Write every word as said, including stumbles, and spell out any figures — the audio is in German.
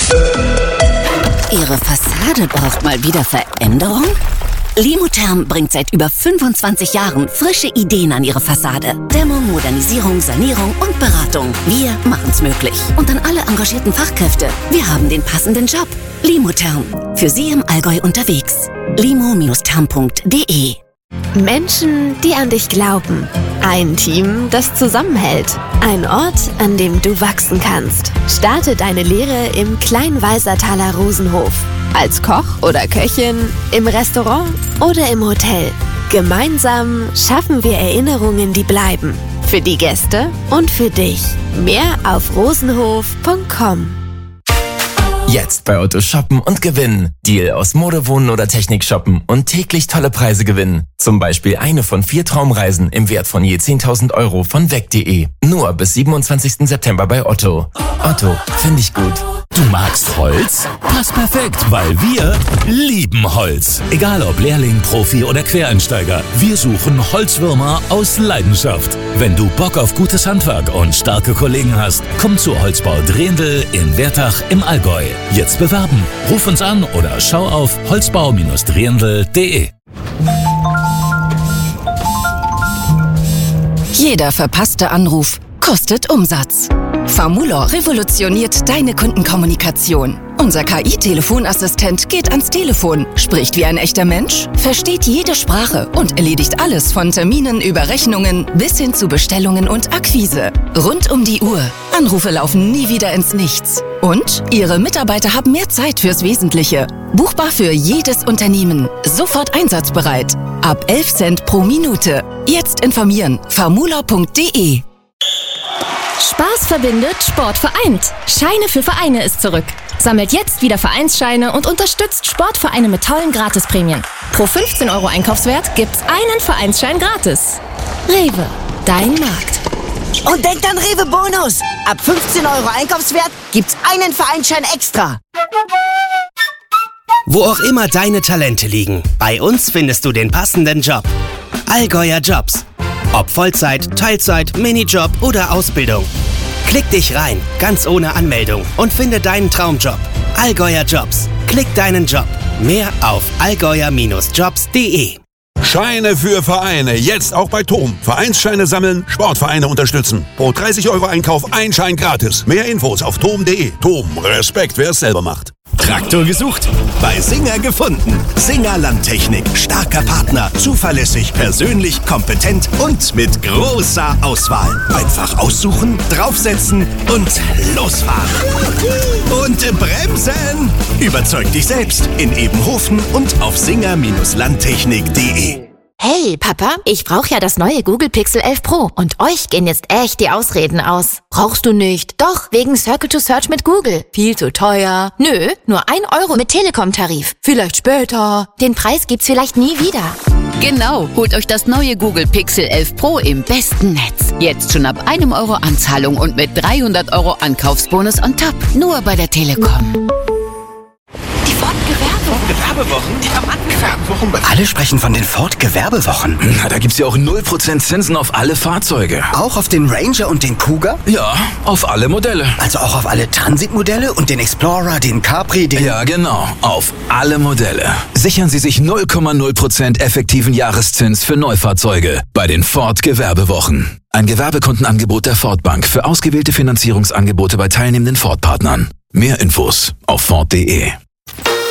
Ihre Fassade braucht mal wieder Veränderung? Limotherm bringt seit über fünfundzwanzig Jahren frische Ideen an Ihre Fassade. Dämmung, Modernisierung, Sanierung und Beratung. Wir machen's möglich. Und an alle engagierten Fachkräfte. Wir haben den passenden Job. Limotherm. Für Sie im Allgäu unterwegs. limo Therm punkt de. Menschen, die an dich glauben. Ein Team, das zusammenhält. Ein Ort, an dem du wachsen kannst. Starte deine Lehre im Kleinwalsertaler Rosenhof. Als Koch oder Köchin, im Restaurant oder im Hotel. Gemeinsam schaffen wir Erinnerungen, die bleiben. Für die Gäste und für dich. Mehr auf rosenhof punkt com. Jetzt bei Otto shoppen und gewinnen. Deal aus Mode, Wohnen oder Technik shoppen und täglich tolle Preise gewinnen. Zum Beispiel eine von vier Traumreisen im Wert von je zehntausend Euro von weg punkt de. Nur bis siebenundzwanzigsten September bei Otto. Otto, finde ich gut. Du magst Holz? Passt perfekt, weil wir lieben Holz. Egal ob Lehrling, Profi oder Quereinsteiger, wir suchen Holzwürmer aus Leidenschaft. Wenn du Bock auf gutes Handwerk und starke Kollegen hast, komm zu Holzbau Drehendl in Wertach im Allgäu. Jetzt bewerben. Ruf uns an oder schau auf holzbau drehendl punkt de. Jeder verpasste Anruf kostet Umsatz. Famulor revolutioniert deine Kundenkommunikation. Unser K I-Telefonassistent geht ans Telefon, spricht wie ein echter Mensch, versteht jede Sprache und erledigt alles von Terminen über Rechnungen bis hin zu Bestellungen und Akquise. Rund um die Uhr. Anrufe laufen nie wieder ins Nichts. Und Ihre Mitarbeiter haben mehr Zeit fürs Wesentliche. Buchbar für jedes Unternehmen. Sofort einsatzbereit. Ab elf Cent pro Minute. Jetzt informieren. famulor punkt de. Spaß verbindet, Sport vereint. Scheine für Vereine ist zurück. Sammelt jetzt wieder Vereinsscheine und unterstützt Sportvereine mit tollen Gratisprämien. Pro fünfzehn Euro Einkaufswert gibt's einen Vereinsschein gratis. Rewe, dein Markt. Und denkt an Rewe Bonus. Ab fünfzehn Euro Einkaufswert gibt's einen Vereinsschein extra. Wo auch immer deine Talente liegen, bei uns findest du den passenden Job. Allgäuer Jobs. Ob Vollzeit, Teilzeit, Minijob oder Ausbildung. Klick dich rein, ganz ohne Anmeldung und finde deinen Traumjob. Allgäuer Jobs. Klick deinen Job. Mehr auf allgäuer Jobs punkt de. Scheine für Vereine. Jetzt auch bei Tom. Vereinsscheine sammeln, Sportvereine unterstützen. Pro dreißig Euro Einkauf ein Schein gratis. Mehr Infos auf tom punkt de. Tom, Respekt, wer es selber macht. Traktor gesucht? Bei Singer gefunden. Singer Landtechnik. Starker Partner. Zuverlässig, persönlich, kompetent und mit großer Auswahl. Einfach aussuchen, draufsetzen und losfahren. Und bremsen! Überzeug dich selbst in Ebenhofen und auf singer Landtechnik punkt de. Hey, Papa, ich brauche ja das neue Google Pixel elf Pro und euch gehen jetzt echt die Ausreden aus. Brauchst du nicht? Doch, wegen Circle to Search mit Google. Viel zu teuer. Nö, nur ein Euro mit Telekom-Tarif. Vielleicht später. Den Preis gibt's vielleicht nie wieder. Genau, holt euch das neue Google Pixel elf Pro im besten Netz. Jetzt schon ab einem Euro Anzahlung und mit dreihundert Euro Ankaufsbonus on top. Nur bei der Telekom. Gewerbewochen? Die Gewerbewochen. Alle sprechen von den Ford-Gewerbewochen. Na, da gibt's ja auch null Prozent Zinsen auf alle Fahrzeuge. Auch auf den Ranger und den Kuga? Ja, auf alle Modelle. Also auch auf alle Transit-Modelle und den Explorer, den Capri, den... Ja, genau. Auf alle Modelle. Sichern Sie sich null Komma null Prozent effektiven Jahreszins für Neufahrzeuge bei den Ford-Gewerbewochen. Ein Gewerbekundenangebot der Ford Bank für ausgewählte Finanzierungsangebote bei teilnehmenden Ford-Partnern. Mehr Infos auf ford punkt de.